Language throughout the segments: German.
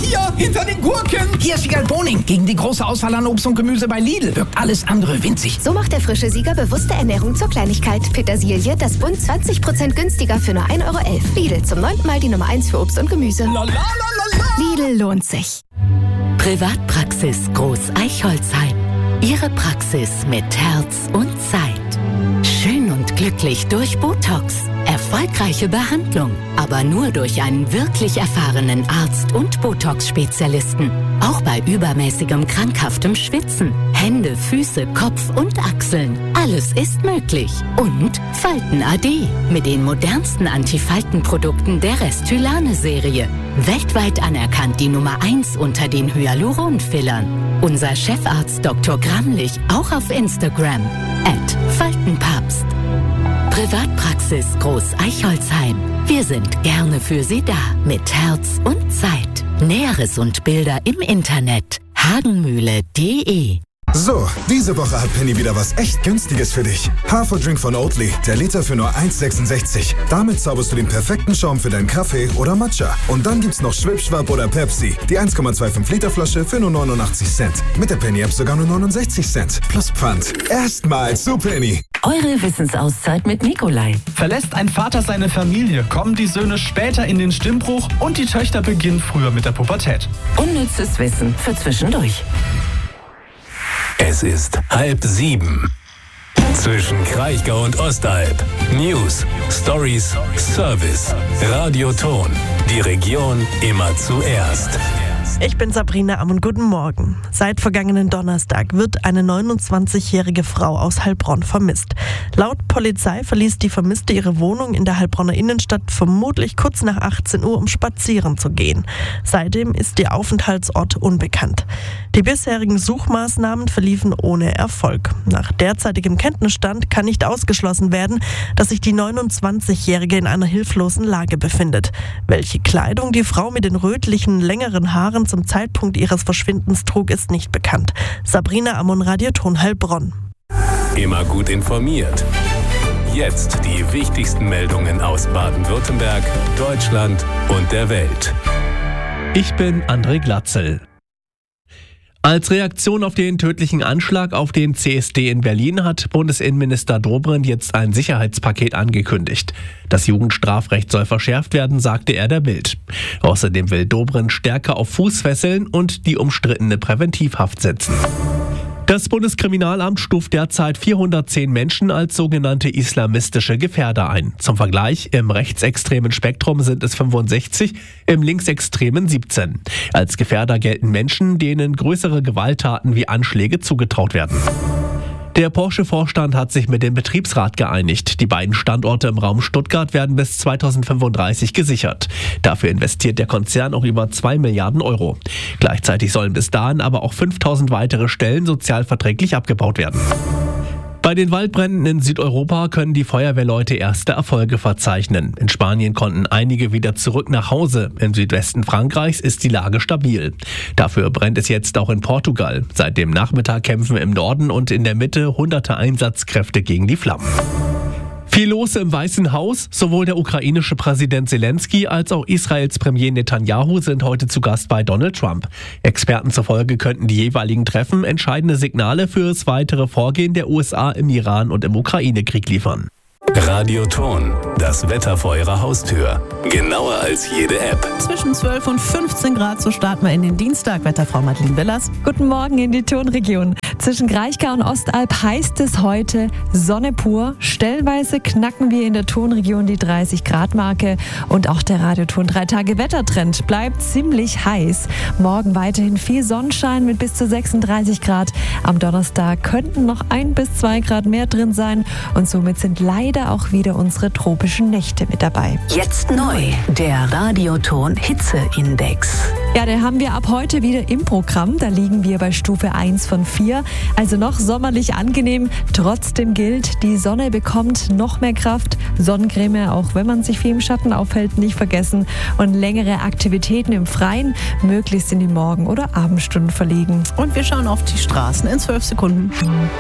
hier, hinter den Gurken. Hier ist Siegerl Boning. Gegen die große Auswahl an Obst und Gemüse bei Lidl wirkt alles andere winzig. So macht der frische Sieger bewusste Ernährung zur Kleinigkeit. Petersilie, das Bund 20% günstiger für nur 1,11 €. Lidl, zum 9. Mal die Nummer 1 für Obst und Gemüse. Lidl lohnt sich. Privatpraxis Groß Eichholzheim. Ihre Praxis mit Herz und Zeit. Schön und glücklich durch Botox. Erfolgreiche Behandlung, aber nur durch einen wirklich erfahrenen Arzt und Botox-Spezialisten. Auch bei übermäßigem krankhaftem Schwitzen. Hände, Füße, Kopf und Achseln. Alles ist möglich. Und Falten AD mit den modernsten Antifaltenprodukten der Restylane-Serie. Weltweit anerkannt die Nummer 1 unter den Hyaluron-Fillern. Unser Chefarzt Dr. Gramlich auch auf Instagram @Faltenpapst. Privatpraxis Groß Eichholzheim. Wir sind gerne für Sie da mit Herz und Zeit. Näheres und Bilder im Internet hagenmühle.de. So, diese Woche hat Penny wieder was echt Günstiges für dich. Haferdrink von Oatly, der Liter für nur 1,66. Damit zauberst du den perfekten Schaum für deinen Kaffee oder Matcha. Und dann gibt's noch Schwipschwapp oder Pepsi, die 1,25 Liter Flasche für nur 89 Cent. Mit der Penny-App sogar nur 69 Cent. Plus Pfand. Erstmal zu Penny. Eure Wissensauszeit mit Nikolai. Verlässt ein Vater seine Familie, kommen die Söhne später in den Stimmbruch und die Töchter beginnen früher mit der Pubertät. Unnützes Wissen für zwischendurch. Es ist 6:30. Zwischen Kraichgau und Ostalb. News, Stories, Service. Radio Ton. Die Region immer zuerst. Ich bin Sabrina Ammann, guten Morgen. Seit vergangenen Donnerstag wird eine 29-jährige Frau aus Heilbronn vermisst. Laut Polizei verließ die Vermisste ihre Wohnung in der Heilbronner Innenstadt vermutlich kurz nach 18 Uhr, um spazieren zu gehen. Seitdem ist ihr Aufenthaltsort unbekannt. Die bisherigen Suchmaßnahmen verliefen ohne Erfolg. Nach derzeitigem Kenntnisstand kann nicht ausgeschlossen werden, dass sich die 29-jährige in einer hilflosen Lage befindet. Welche Kleidung die Frau mit den rötlichen, längeren Haaren zum Zeitpunkt ihres Verschwindens trug, ist nicht bekannt. Sabrina Ammann, Radio Ton Heilbronn. Immer gut informiert. Jetzt die wichtigsten Meldungen aus Baden-Württemberg, Deutschland und der Welt. Ich bin André Glatzel. Als Reaktion auf den tödlichen Anschlag auf den CSD in Berlin hat Bundesinnenminister Dobrindt jetzt ein Sicherheitspaket angekündigt. Das Jugendstrafrecht soll verschärft werden, sagte er der Bild. Außerdem will Dobrindt stärker auf Fußfesseln und die umstrittene Präventivhaft setzen. Das Bundeskriminalamt stuft derzeit 410 Menschen als sogenannte islamistische Gefährder ein. Zum Vergleich, im rechtsextremen Spektrum sind es 65, im linksextremen 17. Als Gefährder gelten Menschen, denen größere Gewalttaten wie Anschläge zugetraut werden. Der Porsche-Vorstand hat sich mit dem Betriebsrat geeinigt. Die beiden Standorte im Raum Stuttgart werden bis 2035 gesichert. Dafür investiert der Konzern auch über 2 Milliarden Euro. Gleichzeitig sollen bis dahin aber auch 5000 weitere Stellen sozialverträglich abgebaut werden. Bei den Waldbränden in Südeuropa können die Feuerwehrleute erste Erfolge verzeichnen. In Spanien konnten einige wieder zurück nach Hause. Im Südwesten Frankreichs ist die Lage stabil. Dafür brennt es jetzt auch in Portugal. Seit dem Nachmittag kämpfen im Norden und in der Mitte hunderte Einsatzkräfte gegen die Flammen. Viel los im Weißen Haus. Sowohl der ukrainische Präsident Zelensky als auch Israels Premier Netanyahu sind heute zu Gast bei Donald Trump. Experten zufolge könnten die jeweiligen Treffen entscheidende Signale für das weitere Vorgehen der USA im Iran- und im Ukraine-Krieg liefern. Radio Ton, das Wetter vor Ihrer Haustür. Genauer als jede App. Zwischen 12 und 15 Grad, so starten wir in den Dienstag. Wetterfrau Madeleine Willers. Guten Morgen in die Tonregion. Zwischen Kraichgau und Ostalb heißt es heute Sonne pur. Stellenweise knacken wir in der Tonregion die 30-Grad-Marke. Und auch der Radioton 3-Tage-Wettertrend bleibt ziemlich heiß. Morgen weiterhin viel Sonnenschein mit bis zu 36 Grad. Am Donnerstag könnten noch 1 bis 2 Grad mehr drin sein. Und somit sind leider auch wieder unsere tropischen Nächte mit dabei. Jetzt neu, der Radioton Hitzeindex. Ja, den haben wir ab heute wieder im Programm. Da liegen wir bei Stufe 1 von 4. Also noch sommerlich angenehm. Trotzdem gilt, die Sonne bekommt noch mehr Kraft. Sonnencreme, auch wenn man sich viel im Schatten aufhält, nicht vergessen. Und längere Aktivitäten im Freien möglichst in die Morgen- oder Abendstunden verlegen. Und wir schauen auf die Straßen in 12 Sekunden.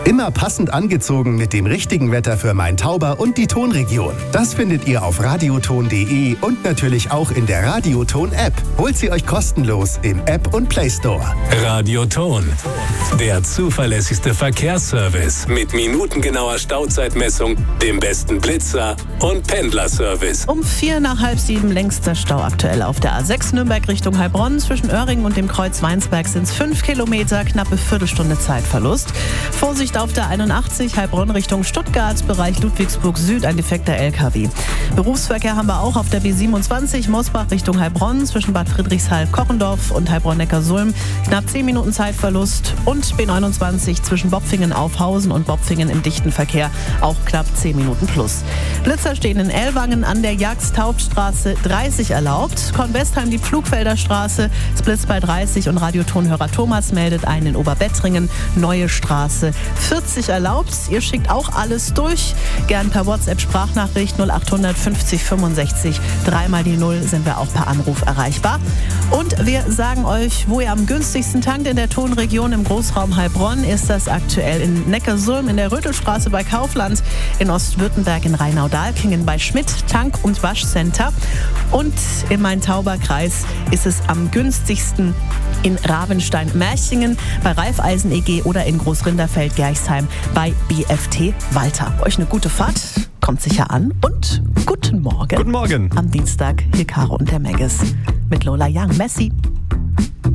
Immer passend angezogen mit dem richtigen Wetter für Main-Tauber und die Tonregion. Das findet ihr auf radioton.de und natürlich auch in der Radioton-App. Holt sie euch kostenlos im App und Play Store. Radioton, der zuverlässigste Verkehrsservice mit minutengenauer Stauzeitmessung, dem besten Blitzer und Pendlerservice. Um 6:45 längster Stau aktuell auf der A6 Nürnberg Richtung Heilbronn. Zwischen Öhringen und dem Kreuz Weinsberg sind es 5 Kilometer, knappe Viertelstunde Zeitverlust. Vorsicht auf der 81 Heilbronn Richtung Stuttgart, Bereich Ludwigsburg Süd, ein defekter LKW. Berufsverkehr haben wir auch auf der B27 Mosbach Richtung Heilbronn, zwischen Bad Friedrichshall-Kochendorf und Heilbronn-Neckarsulm, knapp 10 Minuten Zeitverlust. Und B29 zwischen Bopfingen-Aufhausen und Bopfingen im dichten Verkehr, auch knapp 10 Minuten plus. Blitzer stehen in Ellwangen an der Jagst-Hauptstraße 30 erlaubt. Kornwestheim die Pflugfelder Straße, es blitzt bei 30 und Radiotonhörer Thomas meldet ein in Oberbettringen, Neue Straße 40 erlaubt. Ihr schickt auch alles durch, gern per WhatsApp-Sprachnachricht 0800 50 65 3x0 sind wir auch per Anruf erreichbar. Und wir sagen euch, wo ihr am günstigsten tankt in der Tonregion. Im Großraum Heilbronn ist das aktuell in Neckarsulm, in der Rötelstraße bei Kaufland, in Ostwürttemberg in Rheinau-Dahlkingen bei Schmidt Tank- und Waschcenter. Und im Main-Tauber-Kreis ist es am günstigsten in Ravenstein-Märchingen, bei Raiffeisen EG oder in Großrinderfeld-Gerchsheim bei BFT Walter. Euch eine gute Fahrt, kommt sicher an und guten Morgen. Guten Morgen. Am Dienstag hier Caro und der Megis mit Lola Young. Messi.